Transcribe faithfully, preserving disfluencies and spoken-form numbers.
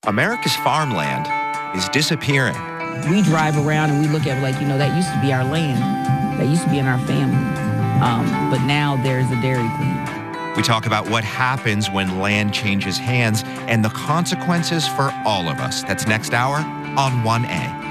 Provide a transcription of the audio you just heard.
America's farmland is disappearing. We drive around and we look at it like, you know, that used to be our land. That used to be in our family. Um, but now there's a Dairy Queen. We talk about what happens when land changes hands and the consequences for all of us. That's next hour on one A.